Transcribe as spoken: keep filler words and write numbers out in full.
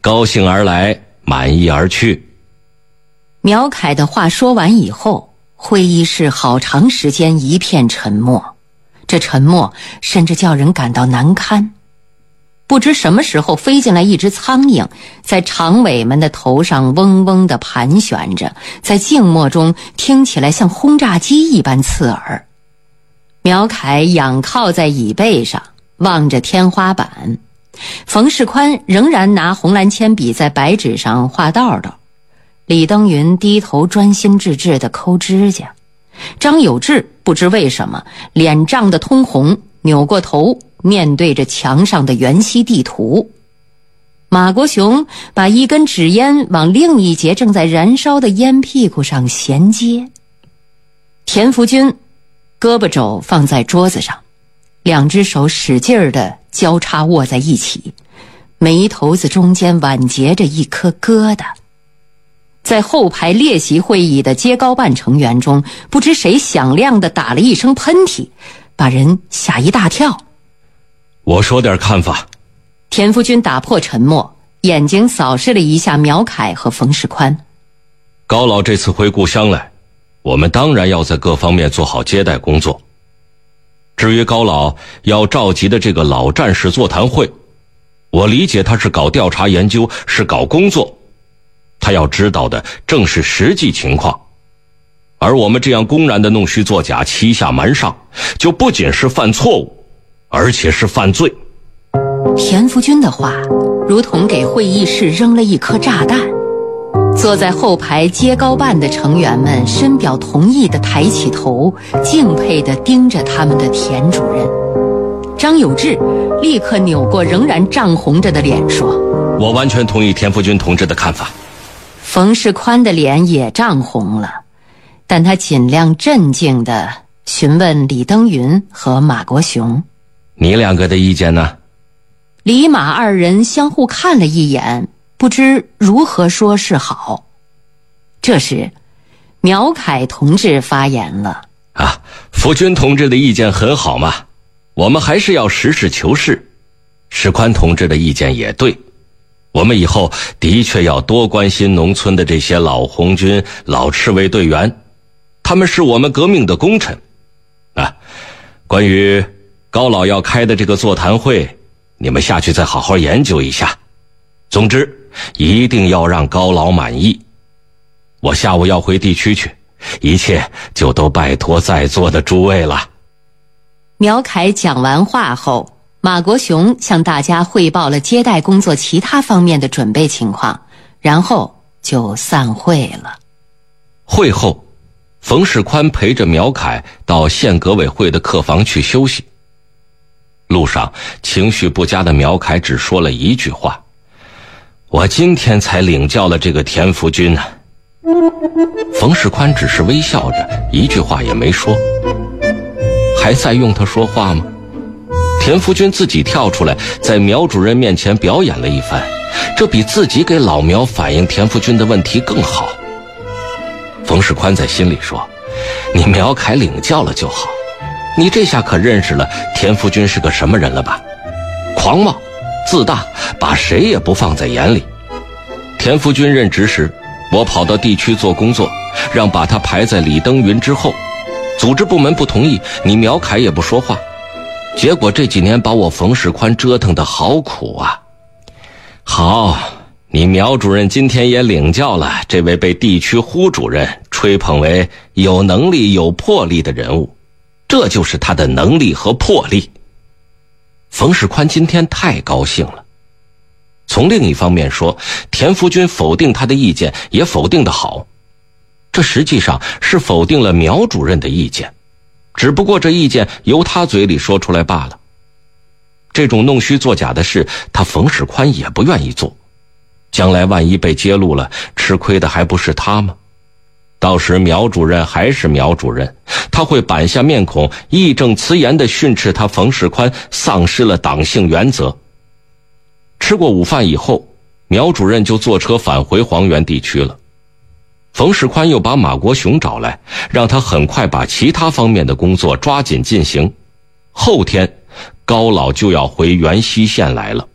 高兴而来，满意而去。 苗凯的话说完以后，会议室好长时间一片沉默，这沉默甚至叫人感到难堪。不知什么时候飞进来一只苍蝇，在常委们的头上嗡嗡地盘旋着，在静默中听起来像轰炸机一般刺耳。苗凯仰靠在椅背上，望着天花板。冯世宽仍然拿红蓝铅笔在白纸上画道道。李登云低头专心致志地抠指甲。张有志不知为什么脸涨得通红，扭过头面对着墙上的原西地图。马国雄把一根纸烟往另一截正在燃烧的烟屁股上衔接。田福军胳膊肘放在桌子上，两只手使劲地交叉握在一起，眉头子中间挽结着一颗疙瘩。在后排列席会议的街高办成员中，不知谁响亮地打了一声喷嚏，把人吓一大跳。 我说点看法。 田福军打破沉默，眼睛扫视了一下苗凯和冯世宽。 高老这次回故乡来，我们当然要在各方面做好接待工作。至于高老要召集的这个老战士座谈会，我理解他是搞调查研究，是搞工作，他要知道的正是实际情况。而我们这样公然的弄虚作假，欺下瞒上，就不仅是犯错误，而且是犯罪。 田福军的话如同给会议室扔了一颗炸弹。坐在后排街高办的成员们深表同意地抬起头，敬佩地盯着他们的田主任。张有志立刻扭过仍然涨红着的脸说： 我完全同意田福军同志的看法。 冯世宽的脸也涨红了，但他尽量镇静地询问李登云和马国雄： 你两个的意见呢？ 李马二人相互看了一眼，不知如何说是好。这时苗凯同志发言了： 啊，福军同志的意见很好嘛，我们还是要实事求是。世宽同志的意见也对，我们以后的确要多关心农村的这些老红军、老赤卫队员，他们是我们革命的功臣。啊，关于高老要开的这个座谈会，你们下去再好好研究一下。总之一定要让高老满意。我下午要回地区去，一切就都拜托在座的诸位了。 苗凯讲完话后，马国雄向大家汇报了接待工作其他方面的准备情况，然后就散会了。 会后，冯世宽陪着苗凯到县革委会的客房去休息。路上情绪不佳的苗凯只说了一句话：我今天才领教了这个田福军呢、啊。冯世宽只是微笑着，一句话也没说。还在用他说话吗？田福军自己跳出来，在苗主任面前表演了一番，这比自己给老苗反映田福军的问题更好。冯世宽在心里说：你苗凯领教了就好，你这下可认识了田福军是个什么人了吧？狂妄自大，把谁也不放在眼里。田福军任职时，我跑到地区做工作，让把他排在李登云之后，组织部门不同意，你苗凯也不说话，结果这几年把我冯世宽折腾得好苦啊。好，你苗主任今天也领教了这位被地区呼主任吹捧为有能力有魄力的人物，这就是他的能力和魄力。冯世宽今天太高兴了。从另一方面说，田福军否定他的意见也否定得好，这实际上是否定了苗主任的意见，只不过这意见由他嘴里说出来罢了。这种弄虚作假的事，他冯世宽也不愿意做，将来万一被揭露了，吃亏的还不是他吗？到时苗主任还是苗主任，他会板下面孔，义正辞严地训斥他冯世宽丧失了党性原则。吃过午饭以后，苗主任就坐车返回黄原地区了。冯世宽又把马国雄找来，让他很快把其他方面的工作抓紧进行。后天高老就要回原西县来了。